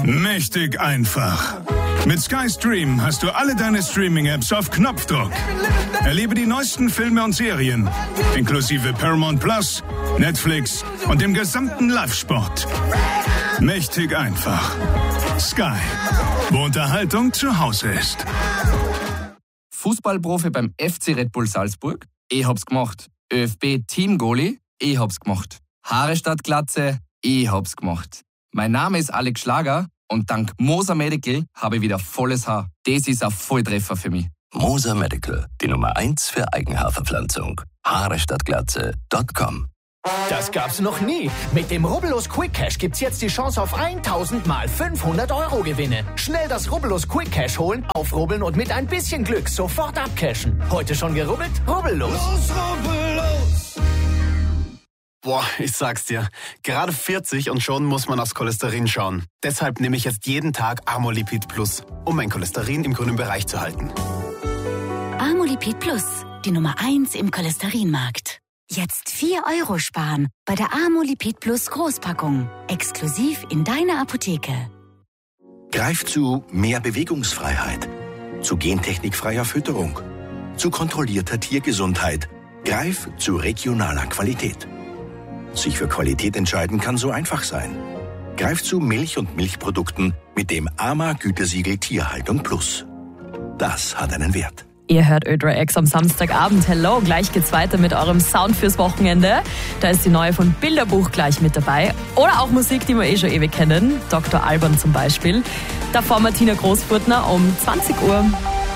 Mächtig einfach. Mit Sky Stream hast du alle deine Streaming-Apps auf Knopfdruck. Erlebe die neuesten Filme und Serien, inklusive Paramount Plus, Netflix und dem gesamten Live-Sport. Mächtig einfach. Sky, wo Unterhaltung zu Hause ist. Fußballprofi beim FC Red Bull Salzburg? Ich hab's gemacht. ÖFB-Team-Goalie? Ich hab's gemacht. Haare statt Glatze? Ich hab's gemacht. Mein Name ist Alex Schlager und dank Moser Medical habe ich wieder volles Haar. Das ist ein Volltreffer für mich. Moser Medical, die Nummer 1 für Eigenhaarverpflanzung. Haare statt Glatze.com. Das gab's noch nie. Mit dem Rubbellos Quick Cash gibt's jetzt die Chance auf 1000 mal 500 € Gewinne. Schnell das Rubbellos Quick Cash holen, aufrubbeln und mit ein bisschen Glück sofort abcashen. Heute schon gerubbelt? Rubbellos. Los, Rubbellos! Boah, ich sag's dir. Gerade 40 und schon muss man aufs Cholesterin schauen. Deshalb nehme ich jetzt jeden Tag Amolipid Plus, um mein Cholesterin im grünen Bereich zu halten. Amolipid Plus, die Nummer 1 im Cholesterinmarkt. Jetzt 4 € sparen bei der Amolipid Plus Großpackung. Exklusiv in deiner Apotheke. Greif zu mehr Bewegungsfreiheit, zu gentechnikfreier Fütterung, zu kontrollierter Tiergesundheit. Greif zu regionaler Qualität. Sich für Qualität entscheiden kann so einfach sein. Greif zu Milch und Milchprodukten mit dem AMA-Gütesiegel Tierhaltung Plus. Das hat einen Wert. Ihr hört Ö3 X am Samstagabend. Hello, gleich geht's weiter mit eurem Sound fürs Wochenende. Da ist die neue von Bilderbuch gleich mit dabei. Oder auch Musik, die wir schon ewig kennen. Dr. Alban zum Beispiel. Davor Martina Großfurtner um 20 Uhr.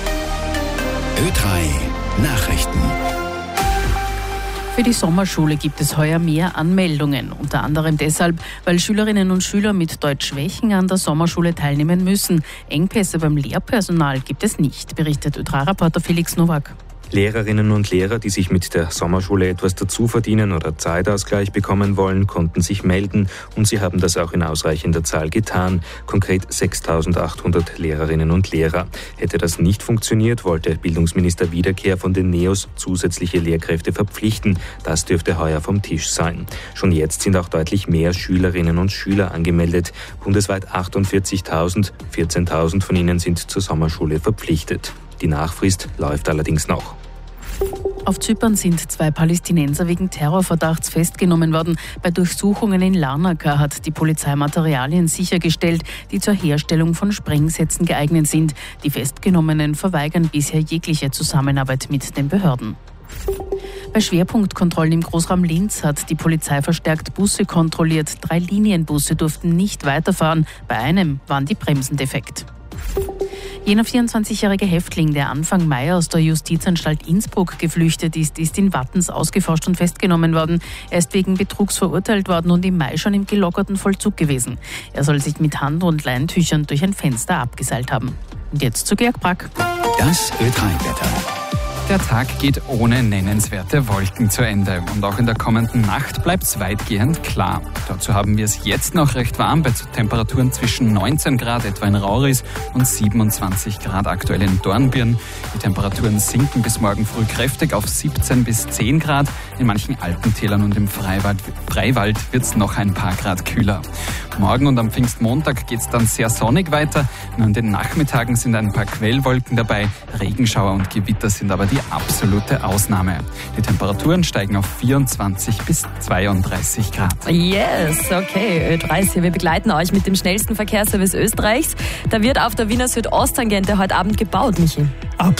Ö3 Nachrichten. Für die Sommerschule gibt es heuer mehr Anmeldungen. Unter anderem deshalb, weil Schülerinnen und Schüler mit Deutschschwächen an der Sommerschule teilnehmen müssen. Engpässe beim Lehrpersonal gibt es nicht, berichtet Ö3-Reporter Felix Nowak. Lehrerinnen und Lehrer, die sich mit der Sommerschule etwas dazu verdienen oder Zeitausgleich bekommen wollen, konnten sich melden und sie haben das auch in ausreichender Zahl getan. Konkret 6.800 Lehrerinnen und Lehrer. Hätte das nicht funktioniert, wollte Bildungsminister Wiederkehr von den NEOS zusätzliche Lehrkräfte verpflichten. Das dürfte heuer vom Tisch sein. Schon jetzt sind auch deutlich mehr Schülerinnen und Schüler angemeldet. Bundesweit 48.000, 14.000 von ihnen sind zur Sommerschule verpflichtet. Die Nachfrist läuft allerdings noch. Auf Zypern sind 2 Palästinenser wegen Terrorverdachts festgenommen worden. Bei Durchsuchungen in Larnaca hat die Polizei Materialien sichergestellt, die zur Herstellung von Sprengsätzen geeignet sind. Die Festgenommenen verweigern bisher jegliche Zusammenarbeit mit den Behörden. Bei Schwerpunktkontrollen im Großraum Linz hat die Polizei verstärkt Busse kontrolliert. 3 Linienbusse durften nicht weiterfahren. Bei einem waren die Bremsen defekt. Jener 24-jährige Häftling, der Anfang Mai aus der Justizanstalt Innsbruck geflüchtet ist, ist in Wattens ausgeforscht und festgenommen worden. Er ist wegen Betrugs verurteilt worden und im Mai schon im gelockerten Vollzug gewesen. Er soll sich mit Hand- und Leintüchern durch ein Fenster abgeseilt haben. Und jetzt zu Georg Brack. Das Ö3-Wetter. Der Tag geht ohne nennenswerte Wolken zu Ende und auch in der kommenden Nacht bleibt es weitgehend klar. Dazu haben wir es jetzt noch recht warm bei Temperaturen zwischen 19 Grad etwa in Rauris und 27 Grad aktuell in Dornbirn. Die Temperaturen sinken bis morgen früh kräftig auf 17 bis 10 Grad. In manchen Alpentälern und im Freiwald wird es noch ein paar Grad kühler. Morgen und am Pfingstmontag geht es dann sehr sonnig weiter. Nur an den Nachmittagen sind ein paar Quellwolken dabei. Regenschauer und Gewitter sind aber die absolute Ausnahme. Die Temperaturen steigen auf 24 bis 32 Grad. Yes, okay, Ö30. Wir begleiten euch mit dem schnellsten Verkehrsservice Österreichs. Da wird auf der Wiener Südosttangente heute Abend gebaut, Michi. Ab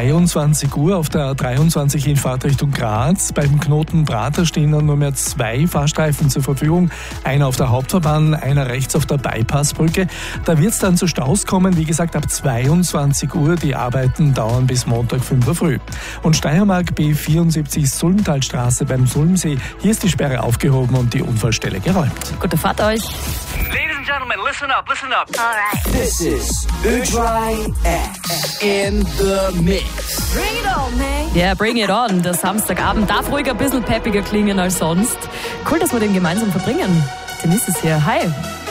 22 Uhr auf der A23 in Fahrtrichtung Graz. Beim Knoten Prater stehen dann nur mehr 2 Fahrstreifen zur Verfügung. Einer auf der Hauptfahrbahn, einer rechts auf der Bypassbrücke. Da wird es dann zu Staus kommen. Wie gesagt, ab 22 Uhr. Die Arbeiten dauern bis Montag 5 Uhr früh. Und Steiermark B74 Sulmtalstraße beim Sulmsee. Hier ist die Sperre aufgehoben und die Unfallstelle geräumt. Gute Fahrt euch. Ladies and gentlemen, listen up, listen up. All right. This is Ö3 X in the mix. Bring it on, man. Yeah, bring it on. Der Samstagabend darf ruhig ein bisschen peppiger klingen als sonst. Cool, dass wir den gemeinsam verbringen. Denise ist hier. Hi.